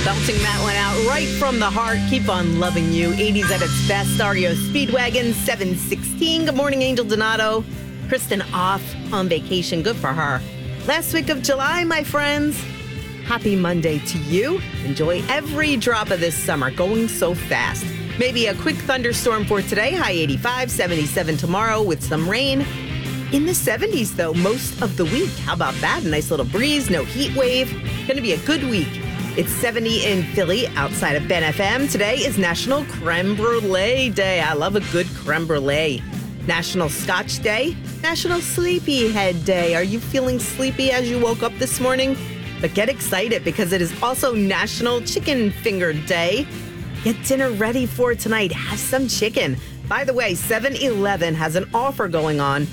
Belting that one out right from the heart. Keep on loving you. 80s at its best. REO Speedwagon, 716. Good morning, Angel Donato. Kristen off on vacation. Good for her. Last week of July, my friends. Happy Monday to you. Enjoy every drop of this summer. Going so fast. Maybe a quick thunderstorm for today. High 85, 77 tomorrow with some rain. In the 70s, though, most of the week. How about that? A nice little breeze. No heat wave. Going to be a good week. It's 70 in Philly outside of Ben FM. Today is National Creme Brulee Day. I love a good creme brulee. National Scotch Day. National Sleepyhead Day. Are you feeling sleepy as you woke up this morning? But get excited because it is also National Chicken Finger Day. Get dinner ready for tonight. Have some chicken. By the way, 7-Eleven has an offer going on.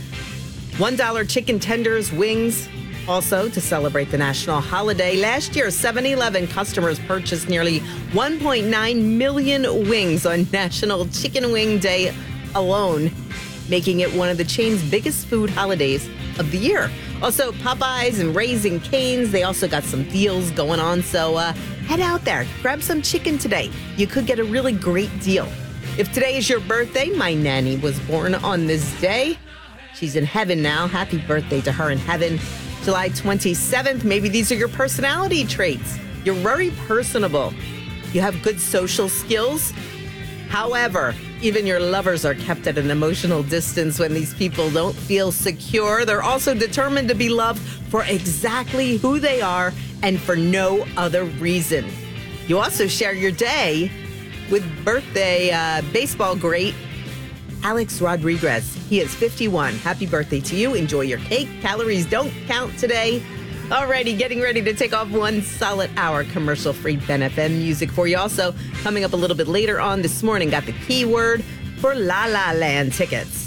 $1 chicken tenders, wings. Also, to celebrate the national holiday, last year, 7-Eleven customers purchased nearly 1.9 million wings on National Chicken Wing Day alone, making it one of the chain's biggest food holidays of the year. Also, Popeyes and Raising Cane's, they also got some deals going on, so head out there, grab some chicken today. You could get a really great deal. If today is your birthday, my nanny was born on this day. She's in heaven now. Happy birthday to her in heaven. July 27th, maybe these are your personality traits. You're very personable. You have good social skills. However, even your lovers are kept at an emotional distance when these people don't feel secure. They're also determined to be loved for exactly who they are and for no other reason. You also share your day with birthday baseball great Alex Rodriguez. He is 51. Happy birthday to you. Enjoy your cake. Calories don't count today. Alrighty, getting ready to take off one solid hour commercial-free Ben FM music for you. Also, coming up a little bit later on this morning, got the keyword for La La Land tickets.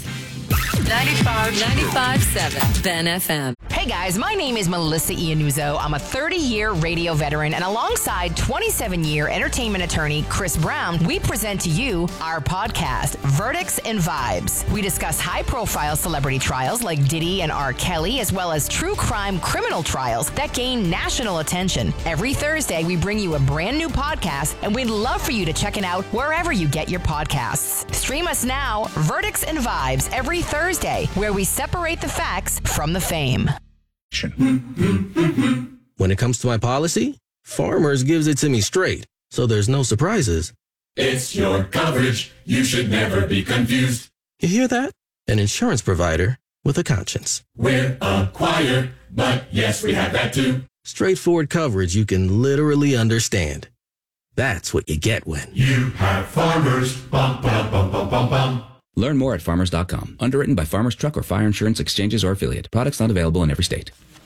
95.7 Ben FM. Hey guys, my name is Melissa Iannuzzo. I'm a 30-year radio veteran, and alongside 27-year entertainment attorney Chris Brown, we present to you our podcast, Verdicts and Vibes. We discuss high-profile celebrity trials like Diddy and R. Kelly, as well as true crime criminal trials that gain national attention. Every Thursday, we bring you a brand new podcast, and we'd love for you to check it out wherever you get your podcasts. Stream us now, Verdicts and Vibes, every Thursday, where we separate the facts from the fame. When it comes to my policy, Farmers gives it to me straight, so there's no surprises. It's your coverage. You should never be confused. You hear that? An insurance provider with a conscience. We're a choir, but yes, we have that too. Straightforward coverage you can literally understand. That's what you get when you have Farmers. Bum, bum, bum, bum, bum, bum. Learn more at farmers.com. Underwritten by Farmers Truck or Fire Insurance Exchanges or Affiliate. Products not available in every state.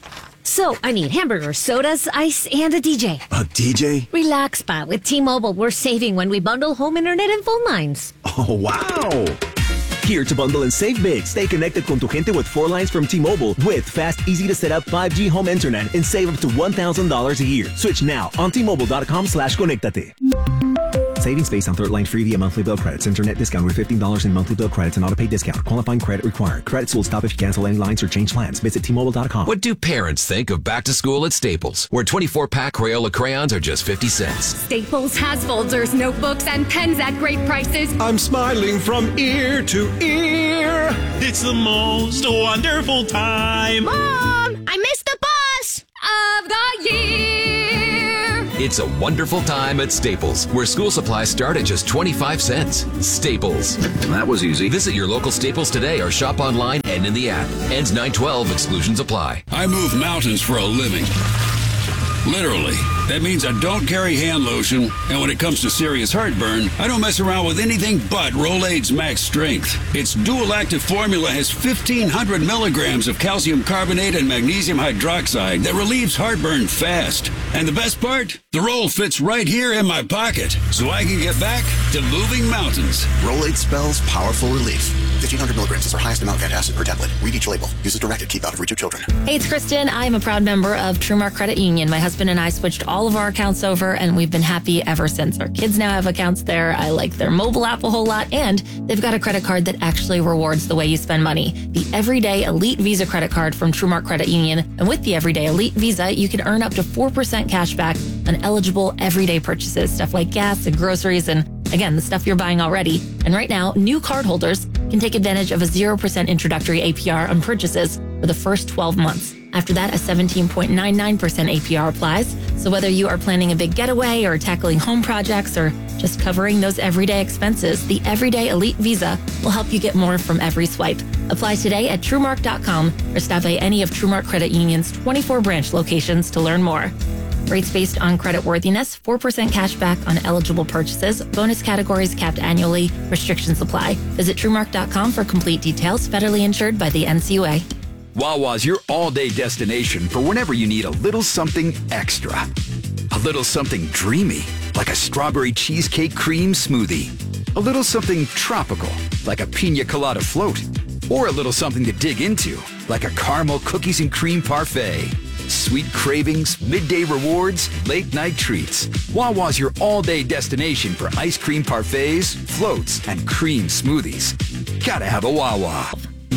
So, I need hamburgers, sodas, ice, and a DJ. A DJ? Relax, Spot. With T-Mobile, we're saving when we bundle home internet and phone lines. Oh, wow! Here to bundle and save big. Stay connected con tu gente with 4 lines from T-Mobile with fast, easy-to-set-up 5G home internet and save up to $1,000 a year. Switch now on T-Mobile.com/conectate. Savings based on third line free via monthly bill credits. Internet discount with $15 in monthly bill credits and auto-pay discount. Qualifying credit required. Credits will stop if you cancel any lines or change plans. Visit T-Mobile.com. What do parents think of back to school at Staples, where 24-pack Crayola crayons are just 50 cents? Staples has folders, notebooks, and pens at great prices. I'm smiling from ear to ear. It's the most wonderful time. Mom, I missed the bus of the year. It's a wonderful time at Staples, where school supplies start at just 25 cents. Staples. That was easy. Visit your local Staples today or shop online and in the app. Ends 9/12. Exclusions apply. I move mountains for a living. Literally. That means I don't carry hand lotion, and when it comes to serious heartburn, I don't mess around with anything but Rolaids Max Strength. Its dual-active formula has 1,500 milligrams of calcium carbonate and magnesium hydroxide that relieves heartburn fast. And the best part? The roll fits right here in my pocket, so I can get back to moving mountains. Rolaids spells powerful relief. 1,500 milligrams is our highest amount of antacid per tablet. Read each label. Use as directed. Keep out of reach of children. Hey, it's Kristen. I'm a proud member of TrueMark Credit Union. My husband and I switched all of our accounts over, and we've been happy ever since. Our kids now have accounts there. I like their mobile app a whole lot, and they've got a credit card that actually rewards the way you spend money. The Everyday Elite Visa credit card from TrueMark Credit Union. And with the Everyday Elite Visa, you can earn up to 4% cash back on eligible everyday purchases, stuff like gas and groceries, and again, the stuff you're buying already. And right now, new cardholders can take advantage of a 0% introductory APR on purchases for the first 12 months. After that, a 17.99% APR applies. So whether you are planning a big getaway or tackling home projects or just covering those everyday expenses, the Everyday Elite Visa will help you get more from every swipe. Apply today at TrueMark.com or stop by any of TrueMark Credit Union's 24 branch locations to learn more. Rates based on credit worthiness, 4% cash back on eligible purchases, bonus categories capped annually, restrictions apply. Visit TrueMark.com for complete details, federally insured by the NCUA. Wawa's your all-day destination for whenever you need a little something extra. A little something dreamy, like a strawberry cheesecake cream smoothie. A little something tropical, like a pina colada float. Or a little something to dig into, like a caramel cookies and cream parfait. Sweet cravings, midday rewards, late-night treats. Wawa's your all-day destination for ice cream parfaits, floats, and cream smoothies. Gotta have a Wawa.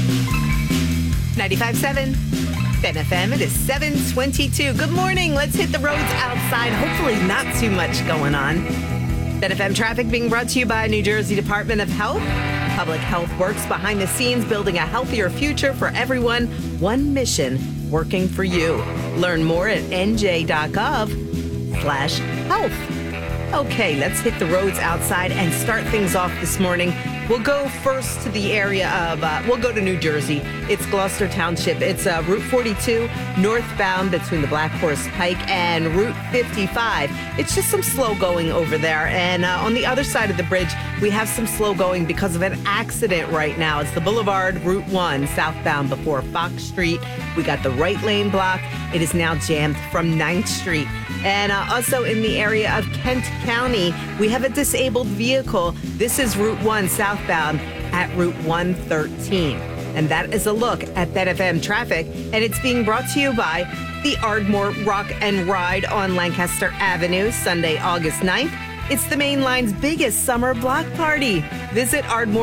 95.7 Ben FM. It is 7:22. Good morning. Let's hit the roads outside. Hopefully not too much going on. Ben FM traffic being brought to you by New Jersey Department of Health. Public Health works behind the scenes, building a healthier future for everyone. One mission, working for you. Learn more at nj.gov/health. Okay, let's hit the roads outside and start things off this morning. We'll go first to the area of, we'll go to New Jersey. It's Gloucester Township. It's Route 42 northbound between the Black Horse Pike and Route 55. It's just some slow going over there. And on the other side of the bridge, we have some slow going because of an accident right now. It's the Boulevard Route 1 southbound before Fox Street. We got the right lane blocked. It is now jammed from 9th Street. And also in the area of Kent County, we have a disabled vehicle. This is Route 1 southbound at Route 113. And that is a look at Ben FM traffic. And it's being brought to you by the Ardmore Rock and Ride on Lancaster Avenue, Sunday, August 9th. It's the Main Line's biggest summer block party. Visit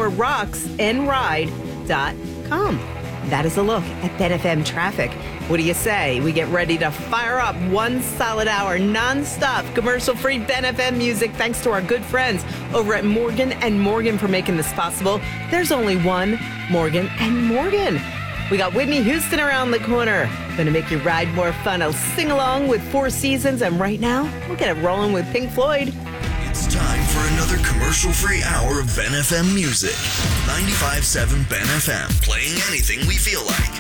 ArdmoreRocksAndRide.com. That is a look at Ben FM traffic. What do you say? We get ready to fire up one solid hour, non-stop, commercial-free Ben FM music, thanks to our good friends over at Morgan & Morgan for making this possible. There's only one Morgan & Morgan. We got Whitney Houston around the corner. Gonna make your ride more fun. I'll sing along with Four Seasons, and right now, we'll get it rolling with Pink Floyd. It's time for another commercial-free hour of Ben FM music. 95.7 Ben FM, playing anything we feel like.